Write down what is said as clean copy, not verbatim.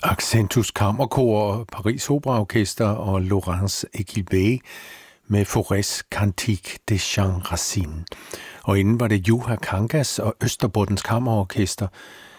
Accentus Kammerkor, Paris Operaorkester og Laurence Equilbé med Faurés Cantique des Champs Racines. Og inden var det Juha Kangas og Österbotens Kammerorkester